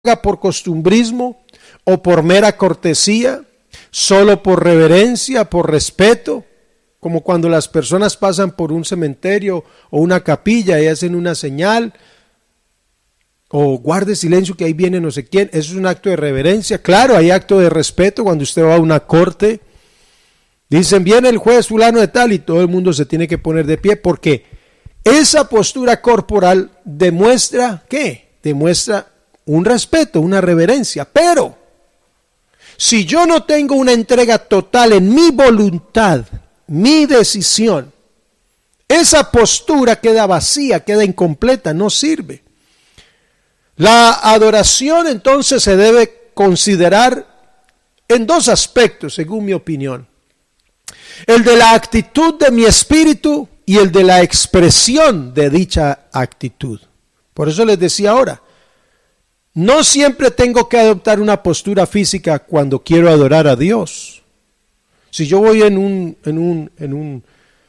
por costumbrismo o por mera cortesía, solo por reverencia, por respeto, como cuando las personas pasan por un cementerio o una capilla y hacen una señal, o guarde silencio que ahí viene no sé quién. Eso es un acto de reverencia. Claro, hay acto de respeto cuando usted va a una corte. Dicen, viene el juez fulano de tal, y todo el mundo se tiene que poner de pie, porque esa postura corporal demuestra, ¿qué? Demuestra un respeto, una reverencia. Pero si yo no tengo una entrega total en mi voluntad, mi decisión, esa postura queda vacía, queda incompleta, no sirve. La adoración entonces se debe considerar en dos aspectos, según mi opinión. El de la actitud de mi espíritu y el de la expresión de dicha actitud. Por eso les decía ahora, no siempre tengo que adoptar una postura física cuando quiero adorar a Dios. Si yo voy en un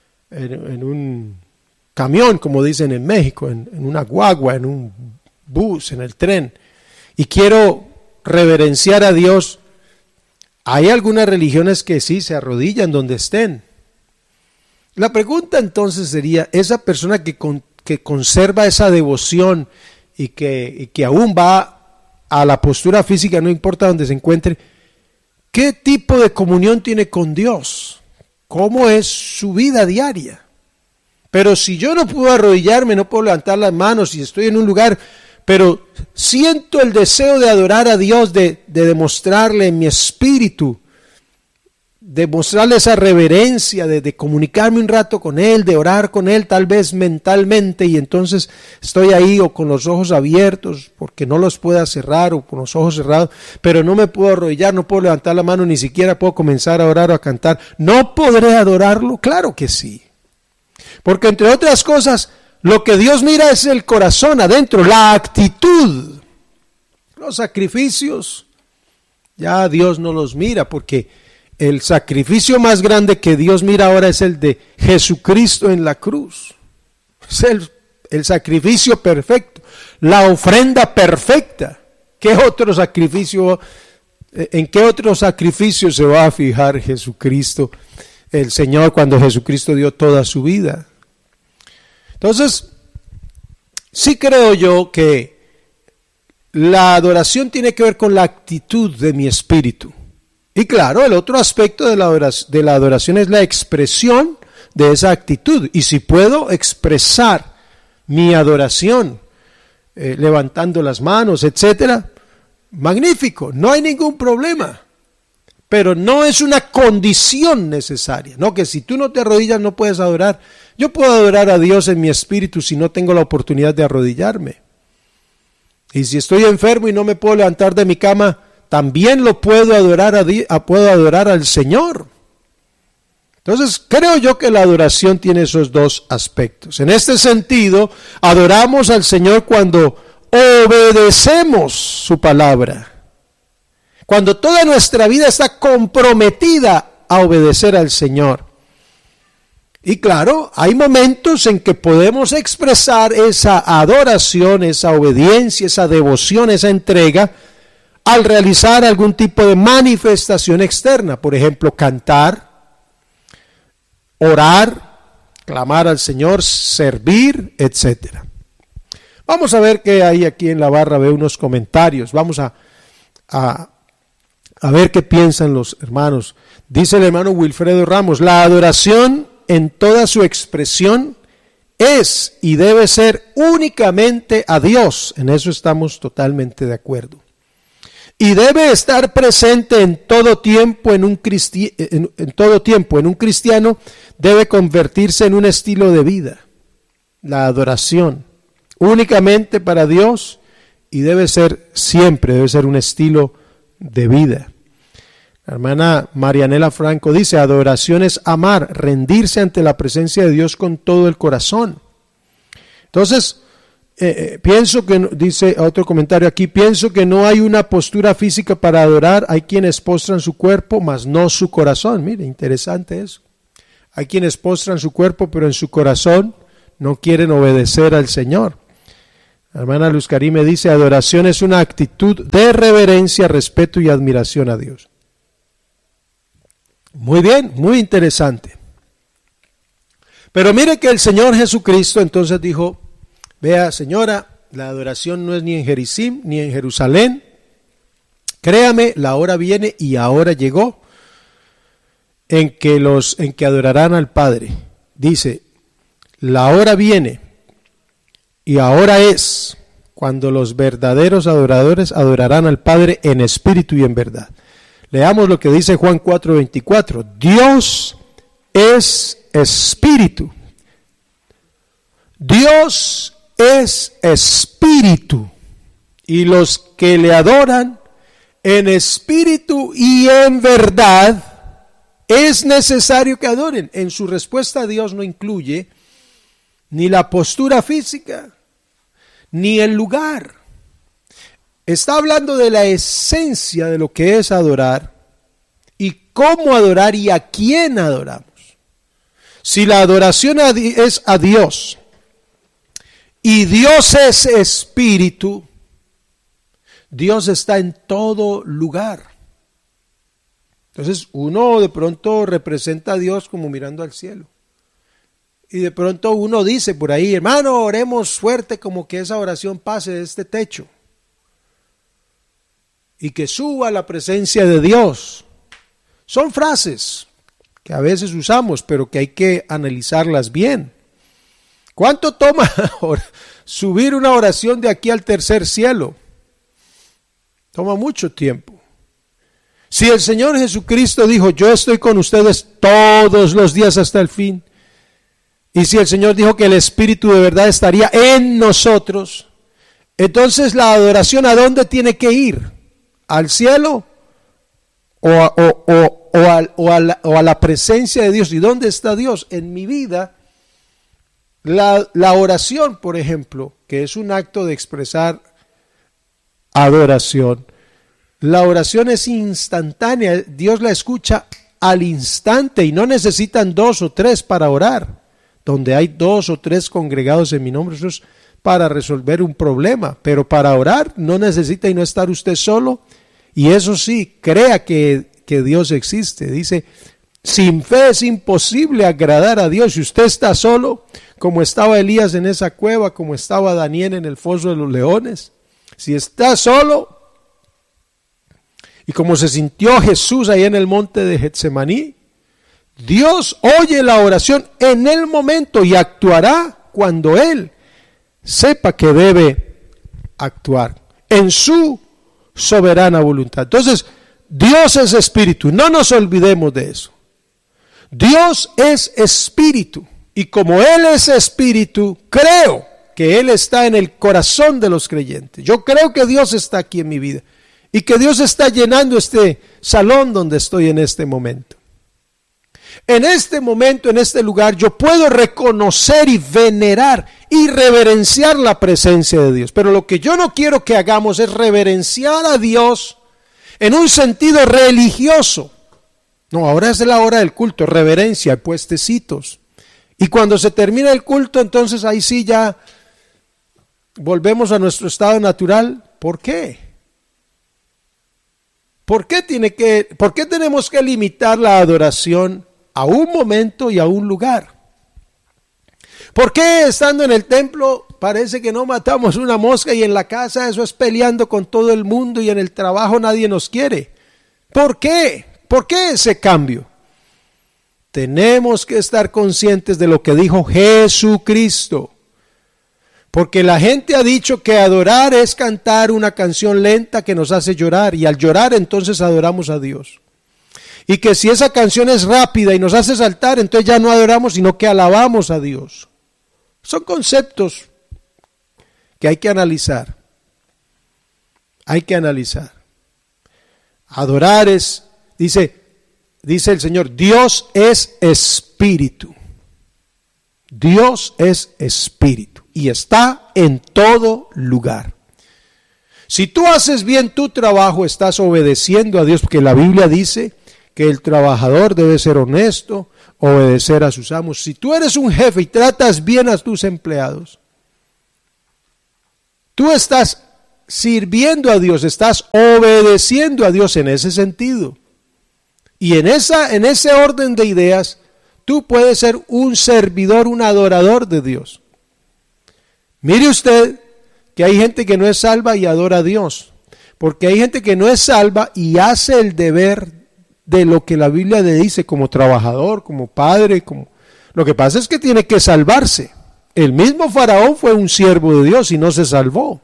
camión, como dicen en México, en una guagua, en un bus, en el tren, y quiero reverenciar a Dios, hay algunas religiones que sí se arrodillan donde estén. La pregunta entonces sería, esa persona que conserva esa devoción y que aún va a la postura física, no importa donde se encuentre, ¿qué tipo de comunión tiene con Dios? ¿Cómo es su vida diaria? Pero si yo no puedo arrodillarme, no puedo levantar las manos y estoy en un lugar, pero siento el deseo de adorar a Dios, de demostrarle en mi espíritu, de mostrarle esa reverencia, de comunicarme un rato con Él, de orar con Él, tal vez mentalmente, y entonces estoy ahí o con los ojos abiertos, porque no los pueda cerrar, o con los ojos cerrados, pero no me puedo arrodillar, no puedo levantar la mano, ni siquiera puedo comenzar a orar o a cantar. ¿No podré adorarlo? Claro que sí. Porque entre otras cosas, lo que Dios mira es el corazón adentro, la actitud. Los sacrificios, ya Dios no los mira, porque el sacrificio más grande que Dios mira ahora es el de Jesucristo en la cruz. Es el sacrificio perfecto, la ofrenda perfecta. ¿Qué otro sacrificio, en qué otro sacrificio se va a fijar Jesucristo, el Señor, cuando Jesucristo dio toda su vida? Entonces, sí creo yo que la adoración tiene que ver con la actitud de mi espíritu. Y claro, el otro aspecto de la adoración es la expresión de esa actitud. Y si puedo expresar mi adoración, levantando las manos, etcétera, magnífico, no hay ningún problema. Pero no es una condición necesaria, no que si tú no te arrodillas no puedes adorar. Yo puedo adorar a Dios en mi espíritu si no tengo la oportunidad de arrodillarme. Y si estoy enfermo y no me puedo levantar de mi cama, también lo puedo adorar puedo adorar al Señor. Entonces, creo yo que la adoración tiene esos dos aspectos. En este sentido, adoramos al Señor cuando obedecemos su palabra. Cuando toda nuestra vida está comprometida a obedecer al Señor. Y claro, hay momentos en que podemos expresar esa adoración, esa obediencia, esa devoción, esa entrega, al realizar algún tipo de manifestación externa. Por ejemplo, cantar, orar, clamar al Señor, servir, etc. Vamos a ver qué hay aquí en la barra, veo unos comentarios. Vamos a ver qué piensan los hermanos. Dice el hermano Wilfredo Ramos, la adoración en toda su expresión es y debe ser únicamente a Dios. En eso estamos totalmente de acuerdo. Y debe estar presente en todo tiempo en un cristiano, debe convertirse en un estilo de vida. La adoración únicamente para Dios y debe ser siempre, debe ser un estilo de vida. La hermana Marianela Franco dice, adoración es amar, rendirse ante la presencia de Dios con todo el corazón. Entonces, pienso que, dice otro comentario aquí, pienso que no hay una postura física para adorar, hay quienes postran su cuerpo, mas no su corazón. Mire, interesante eso. Hay quienes postran su cuerpo, pero en su corazón no quieren obedecer al Señor. La hermana Luz Karime dice, adoración es una actitud de reverencia, respeto y admiración a Dios. Muy bien, muy interesante. Pero mire que el Señor Jesucristo entonces dijo, vea señora, la adoración no es ni en Gerizim ni en Jerusalén. Créame, la hora viene y ahora llegó en que adorarán al Padre. Dice, la hora viene y ahora es cuando los verdaderos adoradores adorarán al Padre en espíritu y en verdad. Leamos lo que dice Juan 4:24. Dios es espíritu. Dios es espíritu. Y los que le adoran en espíritu y en verdad, es necesario que adoren. En su respuesta a Dios no incluye ni la postura física, ni el lugar. Está hablando de la esencia de lo que es adorar y cómo adorar y a quién adoramos. Si la adoración es a Dios y Dios es espíritu, Dios está en todo lugar. Entonces uno de pronto representa a Dios como mirando al cielo. Y de pronto uno dice por ahí, hermano, oremos fuerte como que esa oración pase de este techo. Y que suba la presencia de Dios. Son frases que a veces usamos, pero que hay que analizarlas bien. ¿Cuánto toma subir una oración de aquí al tercer cielo? Toma mucho tiempo. Si el Señor Jesucristo dijo, yo estoy con ustedes todos los días hasta el fin, y si el Señor dijo que el Espíritu de verdad estaría en nosotros, entonces la adoración ¿a dónde tiene que ir? ¿Al cielo? ¿O a la presencia de Dios? ¿Y dónde está Dios? En mi vida, la oración, por ejemplo, que es un acto de expresar adoración, la oración es instantánea, Dios la escucha al instante y no necesitan 2 o 3 para orar. Donde hay 2 o 3 congregados en mi nombre, eso es para resolver un problema, pero para orar no necesita y no estar usted solo. Y eso sí, crea que Dios existe. Dice, sin fe es imposible agradar a Dios. Si usted está solo, como estaba Elías en esa cueva, como estaba Daniel en el foso de los leones, si está solo, y como se sintió Jesús ahí en el monte de Getsemaní, Dios oye la oración en el momento y actuará cuando Él sepa que debe actuar en su soberana voluntad. Entonces, Dios es espíritu, no nos olvidemos de eso. Dios es espíritu y como Él es espíritu, creo que Él está en el corazón de los creyentes. Yo creo que Dios está aquí en mi vida y que Dios está llenando este salón donde estoy en este momento. En este momento, en este lugar, yo puedo reconocer y venerar y reverenciar la presencia de Dios. Pero lo que yo no quiero que hagamos es reverenciar a Dios en un sentido religioso. No, ahora es la hora del culto, reverencia, puestecitos. Y cuando se termina el culto, entonces ahí sí ya volvemos a nuestro estado natural. ¿Por qué? ¿Por qué tenemos que limitar la adoración a un momento y a un lugar? ¿Por qué estando en el templo parece que no matamos una mosca y en la casa eso es peleando con todo el mundo y en el trabajo nadie nos quiere? ¿Por qué? ¿Por qué ese cambio? Tenemos que estar conscientes de lo que dijo Jesucristo. Porque la gente ha dicho que adorar es cantar una canción lenta que nos hace llorar y al llorar entonces adoramos a Dios. Y que si esa canción es rápida y nos hace saltar, entonces ya no adoramos, sino que alabamos a Dios. Son conceptos que hay que analizar. Hay que analizar. Adorar es, dice el Señor, Dios es espíritu. Dios es espíritu y está en todo lugar. Si tú haces bien tu trabajo, estás obedeciendo a Dios, porque la Biblia dice que el trabajador debe ser honesto, obedecer a sus amos. Si tú eres un jefe y tratas bien a tus empleados, Tú estás sirviendo a Dios, estás obedeciendo a Dios en ese sentido. Y en ese orden de ideas, tú puedes ser un servidor, un adorador de Dios. Mire usted que hay gente que no es salva y adora a Dios, porque hay gente que no es salva y hace el deber de lo que la Biblia le dice como trabajador, como padre, Lo que pasa es que tiene que salvarse. El mismo Faraón fue un siervo de Dios y no se salvó.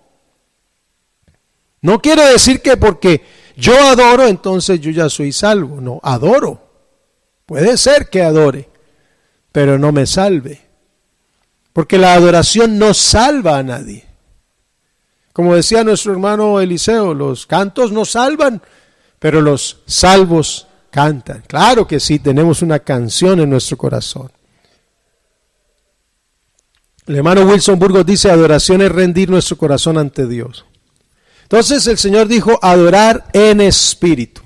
No quiere decir que porque yo adoro, entonces yo ya soy salvo. No, adoro. Puede ser que adore, pero no me salve. Porque la adoración no salva a nadie. Como decía nuestro hermano Eliseo, los cantos no salvan, pero los salvos cantan. Claro que sí, tenemos una canción en nuestro corazón. El hermano Wilson Burgos dice, adoración es rendir nuestro corazón ante Dios. Entonces el Señor dijo, adorar en espíritu.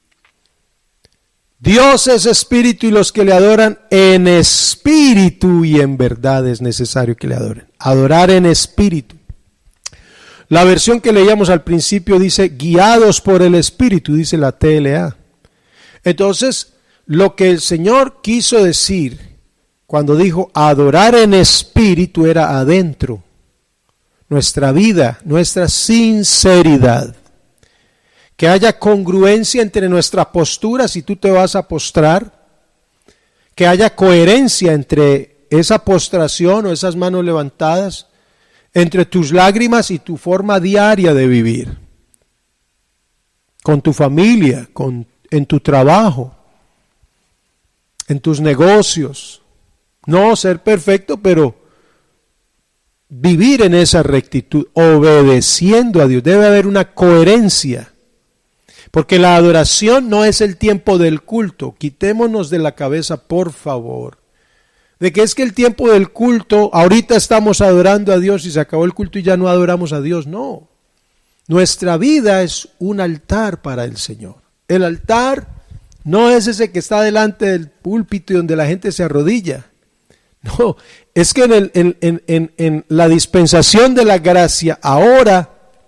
Dios es espíritu y los que le adoran en espíritu y en verdad es necesario que le adoren. Adorar en espíritu. La versión que leíamos al principio dice, guiados por el espíritu, dice la TLA. Entonces, lo que el Señor quiso decir cuando dijo adorar en espíritu era adentro. Nuestra vida, nuestra sinceridad. Que haya congruencia entre nuestra postura si tú te vas a postrar. Que haya coherencia entre esa postración o esas manos levantadas, entre tus lágrimas y tu forma diaria de vivir. Con tu familia, en tu trabajo, en tus negocios. No ser perfecto, pero vivir en esa rectitud, obedeciendo a Dios. Debe haber una coherencia. Porque la adoración no es el tiempo del culto. Quitémonos de la cabeza, por favor, de que es que el tiempo del culto, ahorita estamos adorando a Dios y se acabó el culto y ya no adoramos a Dios. No. Nuestra vida es un altar para el Señor. El altar no es ese que está delante del púlpito y donde la gente se arrodilla. No, es que en la dispensación de la gracia ahora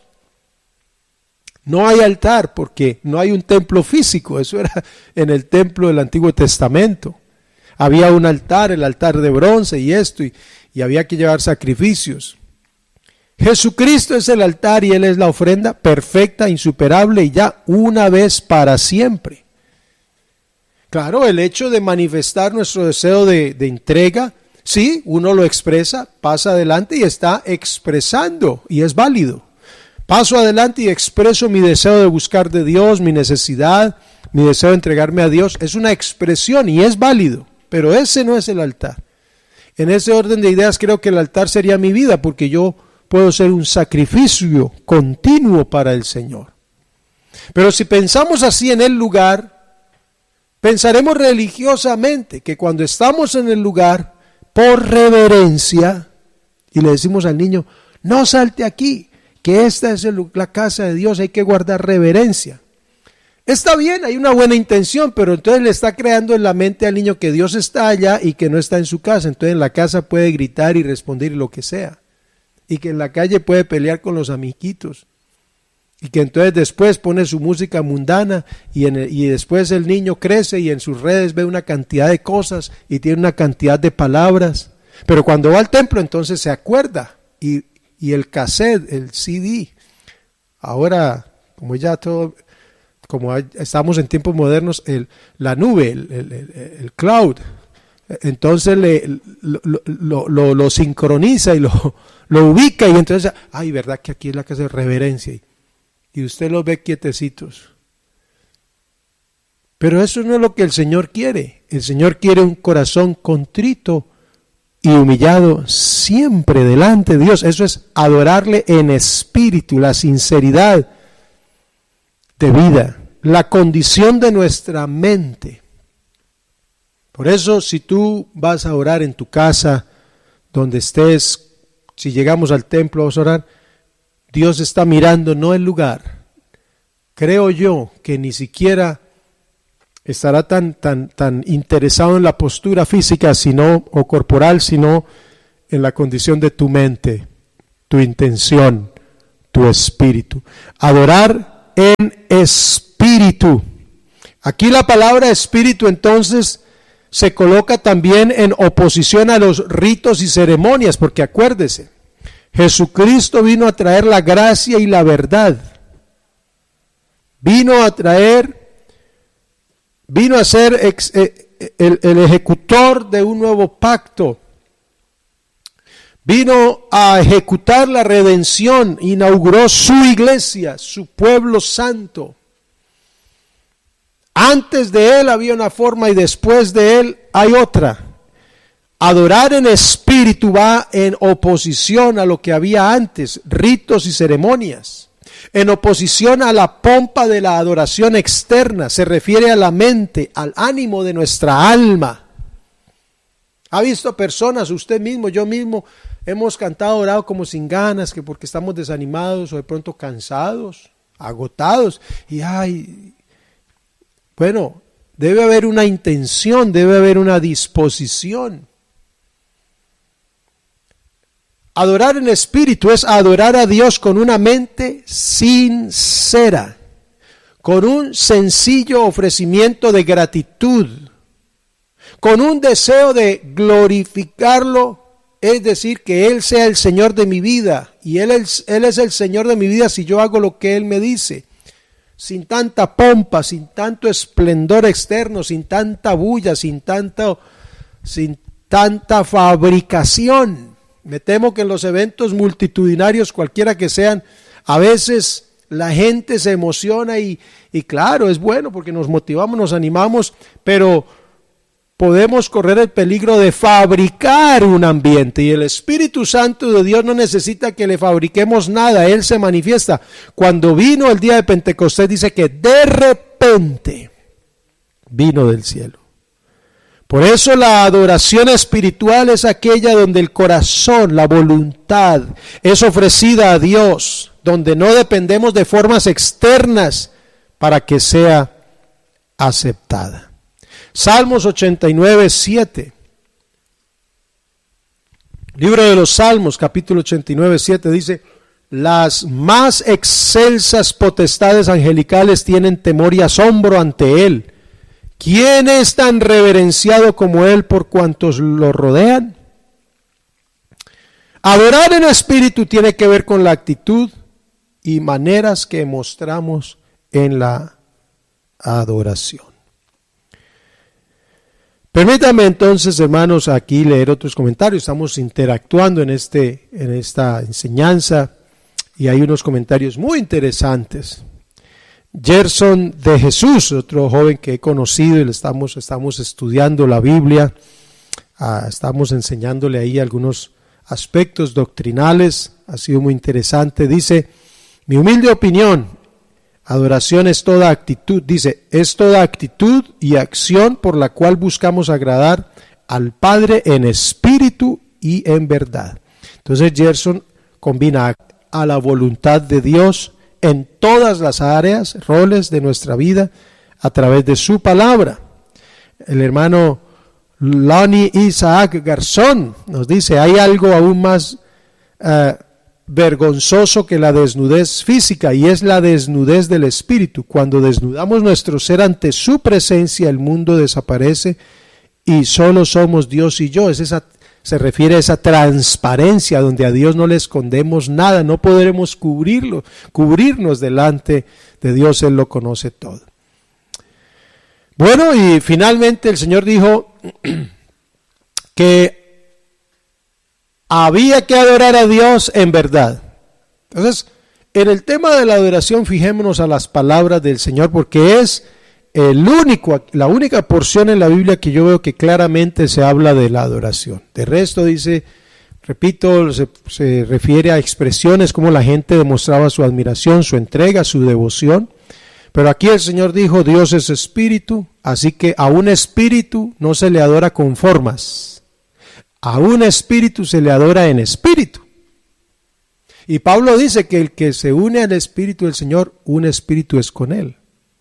no hay altar porque no hay un templo físico. Eso era en el templo del Antiguo Testamento. Había un altar, el altar de bronce y esto, y había que llevar sacrificios. Jesucristo es el altar y Él es la ofrenda perfecta, insuperable y ya una vez para siempre. Claro, el hecho de manifestar nuestro deseo de entrega, sí, uno lo expresa, pasa adelante y está expresando y es válido. Paso adelante y expreso mi deseo de buscar de Dios, mi necesidad, mi deseo de entregarme a Dios. Es una expresión y es válido, pero ese no es el altar. En ese orden de ideas creo que el altar sería mi vida porque yo puedo ser un sacrificio continuo para el Señor. Pero si pensamos así en el lugar, pensaremos religiosamente que cuando estamos en el lugar, por reverencia, y le decimos al niño, no salte aquí, que esta es la casa de Dios, hay que guardar reverencia. Está bien, hay una buena intención, pero entonces le está creando en la mente al niño que Dios está allá y que no está en su casa. Entonces en la casa puede gritar y responder lo que sea. Y que en la calle puede pelear con los amiguitos. Y que entonces después pone su música mundana y después el niño crece y en sus redes ve una cantidad de cosas y tiene una cantidad de palabras. Pero cuando va al templo entonces se acuerda y el cassette, el CD, ahora como ya todo, como estamos en tiempos modernos, la nube, el cloud, entonces lo sincroniza y lo ubica y entonces, ay, verdad que aquí es la casa de reverencia y usted los ve quietecitos. Pero eso no es lo que el Señor quiere. El Señor quiere un corazón contrito y humillado siempre delante de Dios. Eso es adorarle en espíritu, la sinceridad de vida, la condición de nuestra mente. Por eso, si tú vas a orar en tu casa, donde estés, si llegamos al templo vas a orar, Dios está mirando no el lugar. Creo yo que ni siquiera estará tan interesado en la postura física o corporal, sino en la condición de tu mente, tu intención, tu espíritu. Adorar en espíritu. Aquí la palabra espíritu entonces se coloca también en oposición a los ritos y ceremonias, porque acuérdese, Jesucristo vino a traer la gracia y la verdad. Vino a ser el ejecutor de un nuevo pacto. Vino a ejecutar la redención, inauguró su iglesia, su pueblo santo. Antes de él había una forma y después de él hay otra. Adorar en espíritu va en oposición a lo que había antes, ritos y ceremonias. En oposición a la pompa de la adoración externa, se refiere a la mente, al ánimo de nuestra alma. ¿Ha visto personas, usted mismo, yo mismo, hemos cantado, orado como sin ganas, que porque estamos desanimados o de pronto cansados, agotados, y bueno, debe haber una intención, debe haber una disposición. Adorar en espíritu es adorar a Dios con una mente sincera, con un sencillo ofrecimiento de gratitud, con un deseo de glorificarlo, es decir, que Él sea el Señor de mi vida, y Él es el Señor de mi vida si yo hago lo que Él me dice, sin tanta pompa, sin tanto esplendor externo, sin tanta bulla, sin tanta fabricación. Me temo que en los eventos multitudinarios, cualquiera que sean, a veces la gente se emociona y claro, es bueno porque nos motivamos, nos animamos, pero podemos correr el peligro de fabricar un ambiente, y el Espíritu Santo de Dios no necesita que le fabriquemos nada, Él se manifiesta. Cuando vino el día de Pentecostés, dice que de repente vino del cielo. Por eso la adoración espiritual es aquella donde el corazón, la voluntad es ofrecida a Dios, donde no dependemos de formas externas para que sea aceptada. Salmos 89, 7. Libro de los Salmos, capítulo 89, 7 dice: las más excelsas potestades angelicales tienen temor y asombro ante Él. ¿Quién es tan reverenciado como Él por cuantos lo rodean? Adorar en espíritu tiene que ver con la actitud y maneras que mostramos en la adoración. Permítame entonces, hermanos, aquí leer otros comentarios. Estamos interactuando en esta enseñanza y hay unos comentarios muy interesantes. Gerson de Jesús, otro joven que he conocido, y estamos estudiando la Biblia, estamos enseñándole ahí algunos aspectos doctrinales, ha sido muy interesante. Dice: mi humilde opinión, adoración es toda actitud, es toda actitud y acción por la cual buscamos agradar al Padre en espíritu y en verdad. Entonces Gerson combina a la voluntad de Dios en todas las áreas, roles de nuestra vida, a través de su palabra. El hermano Lonnie Isaac Garzón nos dice: hay algo aún más vergonzoso que la desnudez física, y es la desnudez del espíritu. Cuando desnudamos nuestro ser ante su presencia, el mundo desaparece y solo somos Dios y yo. Se refiere a esa transparencia donde a Dios no le escondemos nada, no podremos cubrirnos delante de Dios, Él lo conoce todo. Bueno, y finalmente el Señor dijo que había que adorar a Dios en verdad. Entonces, en el tema de la adoración, fijémonos a las palabras del Señor, porque es la única porción en la Biblia que yo veo que claramente se habla de la adoración. De resto dice, repito, se refiere a expresiones como la gente demostraba su admiración, su entrega, su devoción. Pero aquí el Señor dijo: Dios es espíritu, así que a un espíritu no se le adora con formas. A un espíritu se le adora en espíritu. Y Pablo dice que el que se une al espíritu del Señor, un espíritu es con él.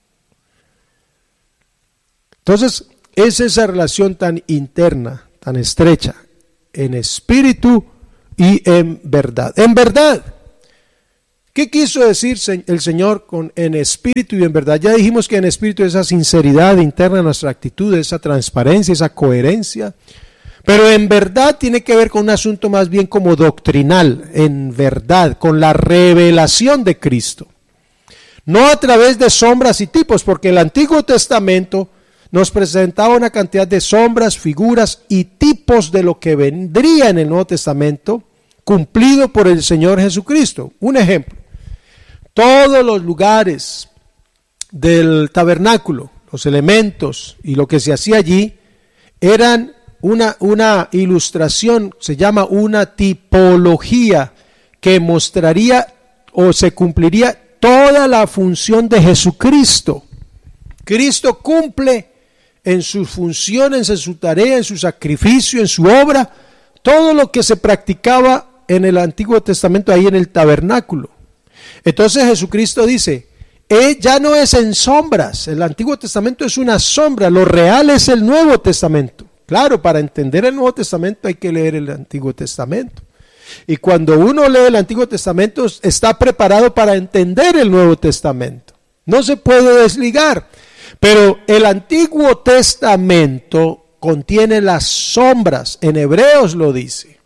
Entonces, es esa relación tan interna, tan estrecha, en espíritu y en verdad. En verdad, ¿Qué quiso decir el Señor con en espíritu y en verdad? Ya dijimos que en espíritu es esa sinceridad interna de nuestra actitud, esa transparencia, esa coherencia. Pero en verdad tiene que ver con un asunto más bien como doctrinal, en verdad, con la revelación de Cristo. No a través de sombras y tipos, porque el Antiguo Testamento nos presentaba una cantidad de sombras, figuras y tipos de lo que vendría en el Nuevo Testamento, cumplido por el Señor Jesucristo. Un ejemplo, todos los lugares del tabernáculo, los elementos y lo que se hacía allí, eran una ilustración, se llama una tipología, que mostraría o se cumpliría toda la función de Jesucristo. Cristo cumple en sus funciones, en su tarea, en su sacrificio, en su obra, todo lo que se practicaba en el Antiguo Testamento, ahí en el tabernáculo. Entonces Jesucristo dice, ya no es en sombras, el Antiguo Testamento es una sombra, lo real es el Nuevo Testamento. Claro, para entender el Nuevo Testamento hay que leer el Antiguo Testamento. Y cuando uno lee el Antiguo Testamento, está preparado para entender el Nuevo Testamento. No se puede desligar. Pero el Antiguo Testamento contiene las sombras, en Hebreos lo dice.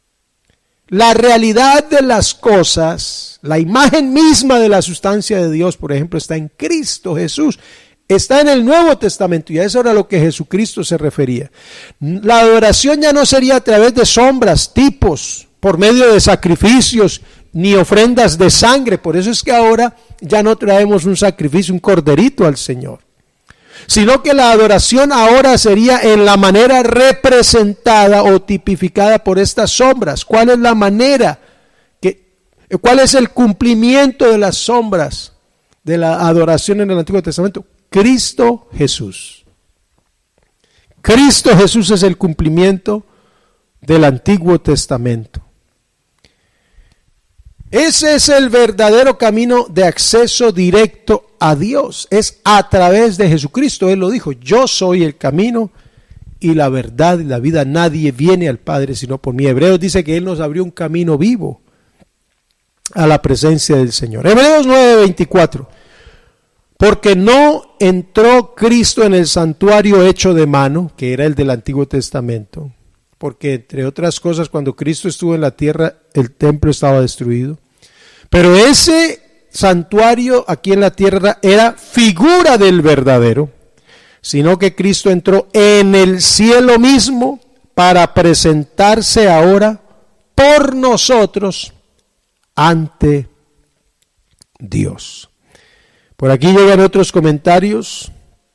La realidad de las cosas, la imagen misma de la sustancia de Dios, por ejemplo, está en Cristo Jesús. Está en el Nuevo Testamento y a eso era lo que Jesucristo se refería. La adoración ya no sería a través de sombras, tipos, por medio de sacrificios, ni ofrendas de sangre. Por eso es que ahora ya no traemos un sacrificio, un corderito al Señor. Sino que la adoración ahora sería en la manera representada o tipificada por estas sombras. ¿Cuál es la manera? ¿Cuál es el cumplimiento de las sombras de la adoración en el Antiguo Testamento? Cristo Jesús. Cristo Jesús es el cumplimiento del Antiguo Testamento. Ese es el verdadero camino de acceso directo a Dios. Es a través de Jesucristo. Él lo dijo, yo soy el camino y la verdad y la vida. Nadie viene al Padre sino por mí. Hebreos dice que Él nos abrió un camino vivo a la presencia del Señor. Hebreos 9:24. Porque no entró Cristo en el santuario hecho de mano, que era el del Antiguo Testamento, porque entre otras cosas cuando Cristo estuvo en la tierra el templo estaba destruido, pero ese santuario aquí en la tierra era figura del verdadero, sino que Cristo entró en el cielo mismo para presentarse ahora por nosotros ante Dios. Por aquí llegan otros comentarios.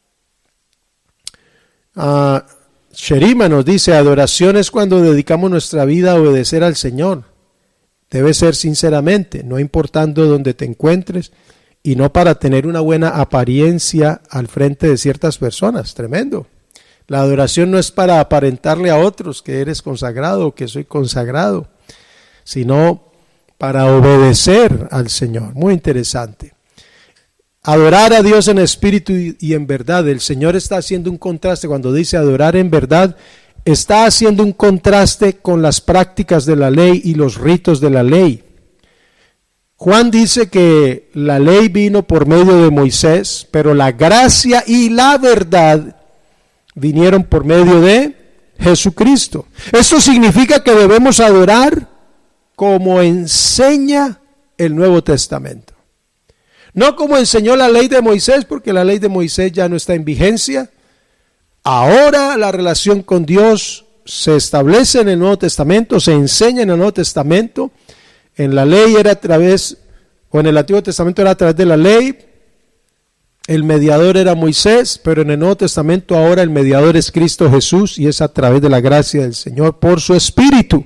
Sherima nos dice, adoración es cuando dedicamos nuestra vida a obedecer al Señor. Debe ser sinceramente, no importando dónde te encuentres y no para tener una buena apariencia al frente de ciertas personas. Tremendo. La adoración no es para aparentarle a otros que eres consagrado o que soy consagrado, sino para obedecer al Señor. Muy interesante. Adorar a Dios en espíritu y en verdad. El Señor está haciendo un contraste cuando dice adorar en verdad. Está haciendo un contraste con las prácticas de la ley y los ritos de la ley. Juan dice que la ley vino por medio de Moisés, pero la gracia y la verdad vinieron por medio de Jesucristo. Esto significa que debemos adorar como enseña el Nuevo Testamento. No como enseñó la ley de Moisés, porque la ley de Moisés ya no está en vigencia. Ahora la relación con Dios se establece en el Nuevo Testamento, se enseña en el Nuevo Testamento. En la ley era a través, o en el Antiguo Testamento era a través de la ley. El mediador era Moisés, pero en el Nuevo Testamento ahora el mediador es Cristo Jesús y es a través de la gracia del Señor por su Espíritu.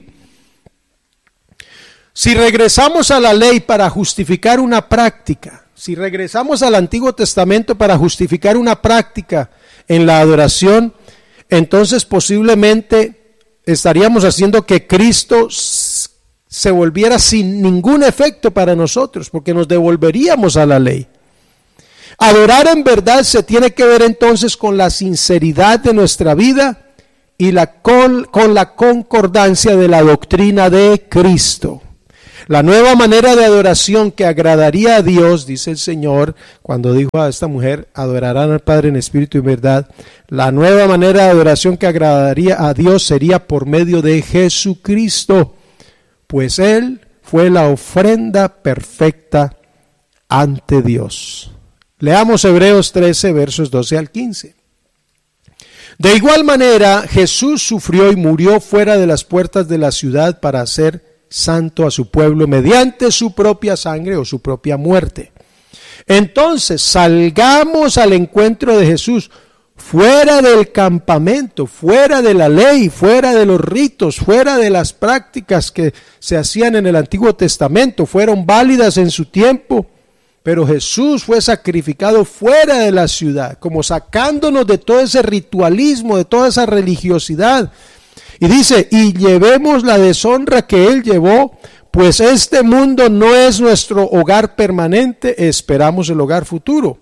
Si regresamos a la ley para justificar una práctica, si regresamos al Antiguo Testamento para justificar una práctica en la adoración, entonces posiblemente estaríamos haciendo que Cristo se volviera sin ningún efecto para nosotros, porque nos devolveríamos a la ley. Adorar en verdad se tiene que ver entonces con la sinceridad de nuestra vida y con la concordancia de la doctrina de Cristo. La nueva manera de adoración que agradaría a Dios, dice el Señor, cuando dijo a esta mujer, adorarán al Padre en espíritu y en verdad. La nueva manera de adoración que agradaría a Dios sería por medio de Jesucristo, pues Él fue la ofrenda perfecta ante Dios. Leamos Hebreos 13, versos 12 al 15. De igual manera, Jesús sufrió y murió fuera de las puertas de la ciudad para hacer santo a su pueblo mediante su propia sangre o su propia muerte. Entonces, salgamos al encuentro de Jesús, fuera del campamento, fuera de la ley, fuera de los ritos, fuera de las prácticas que se hacían en el Antiguo Testamento, fueron válidas en su tiempo, pero Jesús fue sacrificado fuera de la ciudad, como sacándonos de todo ese ritualismo, de toda esa religiosidad. Y dice, y llevemos la deshonra que Él llevó, pues este mundo no es nuestro hogar permanente, esperamos el hogar futuro.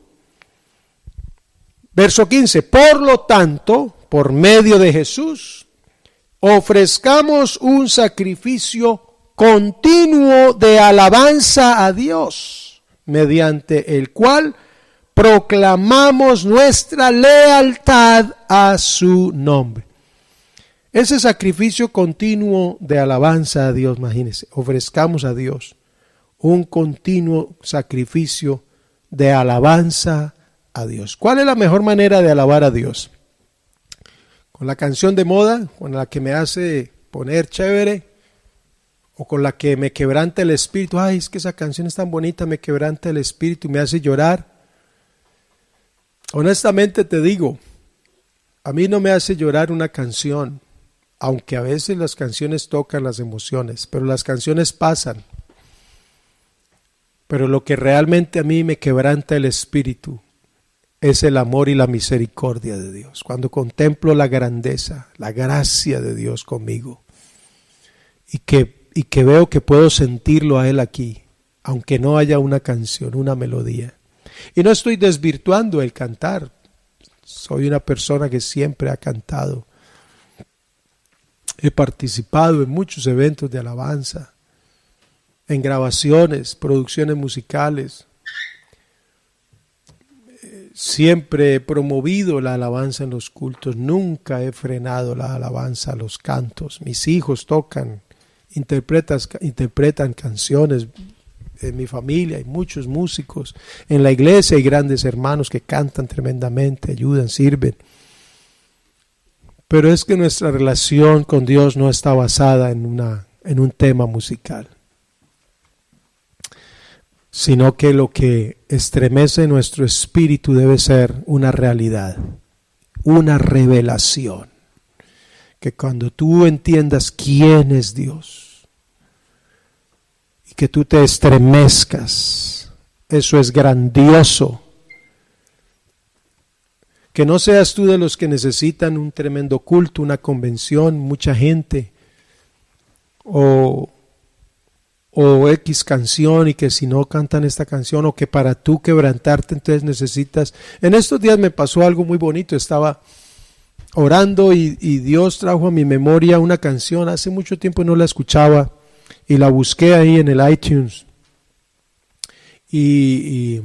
Verso 15, por lo tanto, por medio de Jesús, ofrezcamos un sacrificio continuo de alabanza a Dios, mediante el cual proclamamos nuestra lealtad a su nombre. Ese sacrificio continuo de alabanza a Dios, imagínense, ofrezcamos a Dios un continuo sacrificio de alabanza a Dios. ¿Cuál es la mejor manera de alabar a Dios? ¿Con la canción de moda, con la que me hace poner chévere, o con la que me quebranta el espíritu? Ay, es que esa canción es tan bonita, me quebranta el espíritu, me hace llorar. Honestamente te digo, a mí no me hace llorar una canción, aunque a veces las canciones tocan las emociones, pero las canciones pasan. Pero lo que realmente a mí me quebranta el espíritu es el amor y la misericordia de Dios. Cuando contemplo la grandeza, la gracia de Dios conmigo, y que veo que puedo sentirlo a Él aquí, aunque no haya una canción, una melodía. Y no estoy desvirtuando el cantar. Soy una persona que siempre ha cantado. He participado en muchos eventos de alabanza, en grabaciones, producciones musicales. Siempre he promovido la alabanza en los cultos, nunca he frenado la alabanza, los cantos. Mis hijos tocan, interpretan canciones. En mi familia hay muchos músicos, en la iglesia hay grandes hermanos que cantan tremendamente, ayudan, sirven. Pero es que nuestra relación con Dios no está basada en un tema musical, sino que lo que estremece nuestro espíritu debe ser una realidad, una revelación. Que cuando tú entiendas quién es Dios y que tú te estremezcas, eso es grandioso. Que no seas tú de los que necesitan un tremendo culto, una convención, mucha gente, o X canción, y que si no cantan esta canción, o que para tú quebrantarte entonces necesitas. En estos días me pasó algo muy bonito. Estaba orando y Dios trajo a mi memoria una canción. Hace mucho tiempo no la escuchaba y la busqué ahí en el iTunes y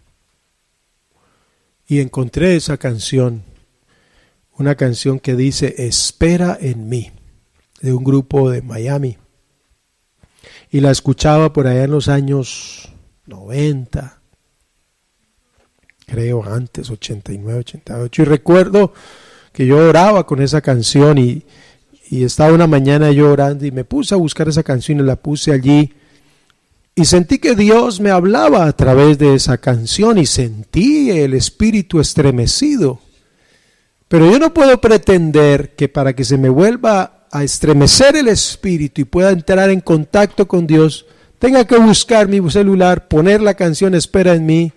encontré esa canción, una canción que dice Espera en mí, de un grupo de Miami. Y la escuchaba por allá en los años 90, creo antes, 89, 88. Y recuerdo que yo oraba con esa canción y estaba una mañana yo orando y me puse a buscar esa canción y la puse allí. Y sentí que Dios me hablaba a través de esa canción y sentí el espíritu estremecido. Pero yo no puedo pretender que para que se me vuelva a estremecer el espíritu y pueda entrar en contacto con Dios, tenga que buscar mi celular, poner la canción Espera en mí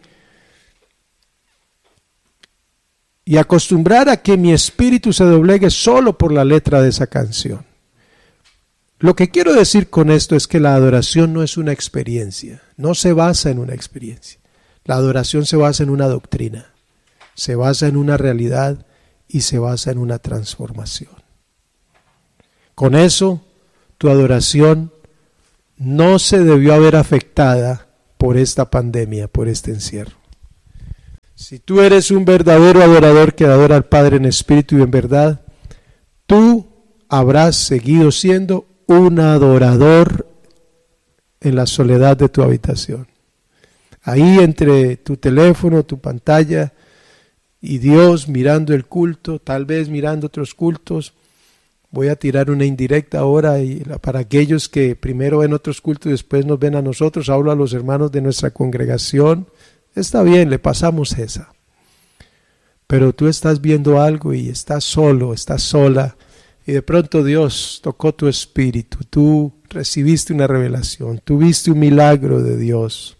y acostumbrar a que mi espíritu se doblegue solo por la letra de esa canción. Lo que quiero decir con esto es que la adoración no es una experiencia, no se basa en una experiencia. La adoración se basa en una doctrina, se basa en una realidad y se basa en una transformación. Con eso, tu adoración no se debió haber afectada por esta pandemia, por este encierro. Si tú eres un verdadero adorador que adora al Padre en espíritu y en verdad, tú habrás seguido siendo un adorador en la soledad de tu habitación. Ahí entre tu teléfono, tu pantalla y Dios mirando el culto, tal vez mirando otros cultos. Voy a tirar una indirecta ahora para aquellos que primero ven otros cultos y después nos ven a nosotros. Hablo a los hermanos de nuestra congregación. Está bien, le pasamos esa. Pero tú estás viendo algo y estás solo, estás sola. Y de pronto Dios tocó tu espíritu. Tú recibiste una revelación. Tuviste un milagro de Dios.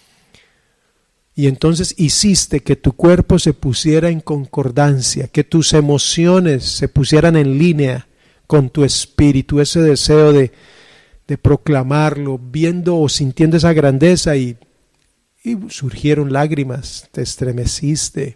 Y entonces hiciste que tu cuerpo se pusiera en concordancia, que tus emociones se pusieran en línea con tu espíritu, ese deseo de proclamarlo, viendo o sintiendo esa grandeza y surgieron lágrimas, te estremeciste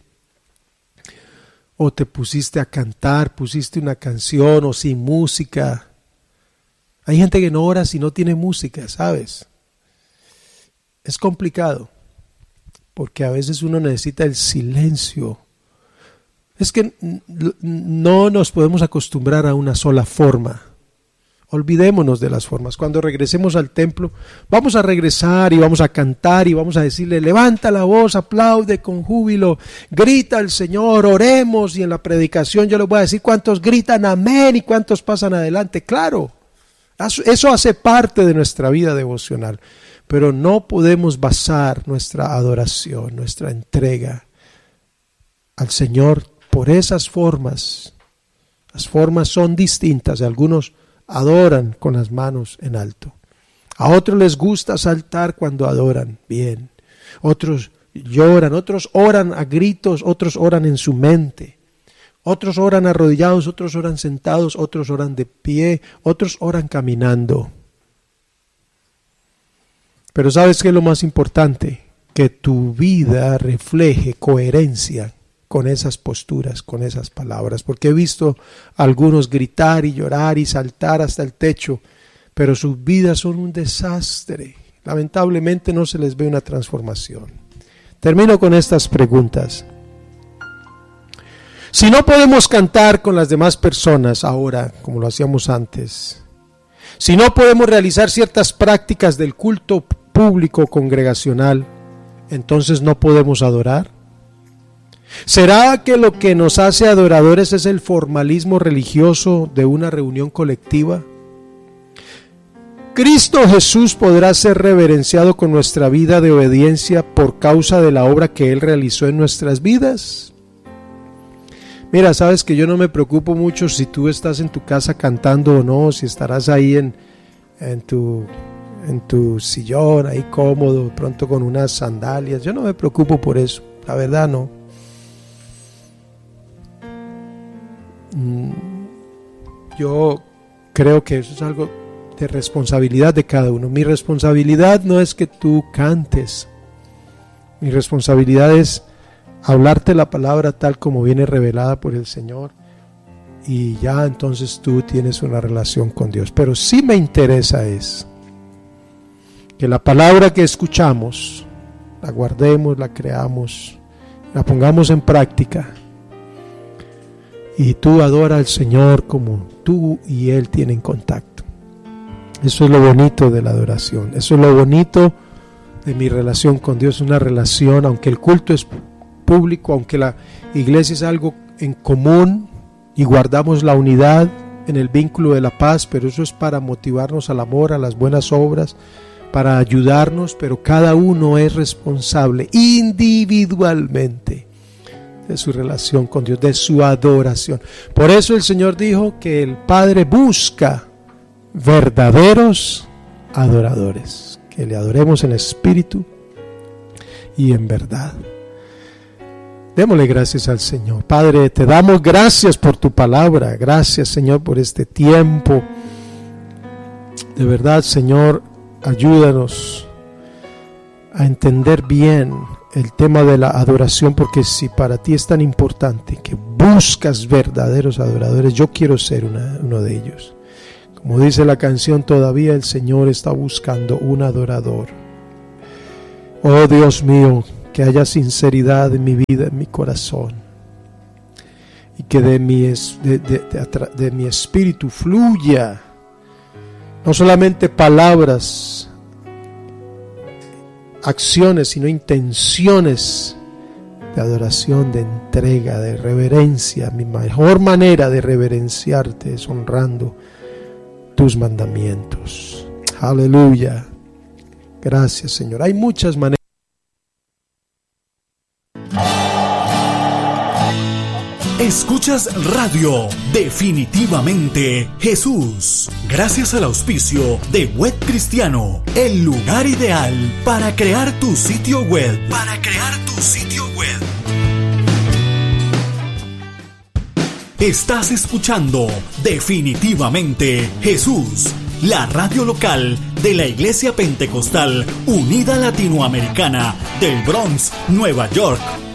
o te pusiste a cantar, pusiste una canción o sin música. Hay gente que no ora si no tiene música, ¿sabes? Es complicado. Porque a veces uno necesita el silencio. Es que no nos podemos acostumbrar a una sola forma. Olvidémonos de las formas. Cuando regresemos al templo, vamos a regresar y vamos a cantar y vamos a decirle, levanta la voz, aplaude con júbilo, grita al Señor, oremos. Y en la predicación yo les voy a decir cuántos gritan amén y cuántos pasan adelante. Claro, eso hace parte de nuestra vida devocional. Pero no podemos basar nuestra adoración, nuestra entrega al Señor por esas formas. Las formas son distintas. Algunos adoran con las manos en alto. A otros les gusta saltar cuando adoran. Bien. Otros lloran, otros oran a gritos, otros oran en su mente. Otros oran arrodillados, otros oran sentados, otros oran de pie, otros oran caminando. Pero ¿sabes qué es lo más importante? Que tu vida refleje coherencia con esas posturas, con esas palabras. Porque he visto a algunos gritar y llorar y saltar hasta el techo, pero sus vidas son un desastre. Lamentablemente no se les ve una transformación. Termino con estas preguntas. Si no podemos cantar con las demás personas ahora, como lo hacíamos antes, si no podemos realizar ciertas prácticas del culto público congregacional, entonces no podemos adorar. ¿Será que lo que nos hace adoradores es el formalismo religioso de una reunión colectiva? ¿Cristo Jesús podrá ser reverenciado con nuestra vida de obediencia por causa de la obra que Él realizó en nuestras vidas? Mira, sabes que yo no me preocupo mucho si tú estás en tu casa cantando o no, si estarás ahí en tu sillón, ahí cómodo, pronto con unas sandalias. Yo no me preocupo por eso, la verdad no. Yo creo que eso es algo de responsabilidad de cada uno. Mi responsabilidad no es que tú cantes. Mi responsabilidad es hablarte la palabra tal como viene revelada por el Señor. Y ya entonces tú tienes una relación con Dios. Pero sí me interesa es que la palabra que escuchamos, la guardemos, la creamos, la pongamos en práctica. Y tú adora al Señor como tú y Él tienen contacto. Eso es lo bonito de la adoración. Eso es lo bonito de mi relación con Dios. Una relación, aunque el culto es público, aunque la iglesia es algo en común y guardamos la unidad en el vínculo de la paz, pero eso es para motivarnos al amor, a las buenas obras, para ayudarnos, pero cada uno es responsable individualmente de su relación con Dios, de su adoración. Por eso el Señor dijo que el Padre busca verdaderos adoradores, que le adoremos en espíritu y en verdad. Démosle gracias al Señor. Padre, te damos gracias por tu palabra. Gracias, Señor, por este tiempo. De verdad, Señor, ayúdanos a entender bien el tema de la adoración, porque si para ti es tan importante que buscas verdaderos adoradores, yo quiero ser uno de ellos. Como dice la canción, todavía el Señor está buscando un adorador. Oh Dios mío, que haya sinceridad en mi vida, en mi corazón, y que de mi espíritu fluya no solamente palabras, acciones, sino intenciones de adoración, de entrega, de reverencia. Mi mejor manera de reverenciarte es honrando tus mandamientos. Aleluya. Gracias, Señor. Hay muchas maneras. Escuchas Radio Definitivamente Jesús, gracias al auspicio de Web Cristiano, el lugar ideal para crear tu sitio web. Estás escuchando Definitivamente Jesús, la radio local de la Iglesia Pentecostal Unida Latinoamericana del Bronx, Nueva York,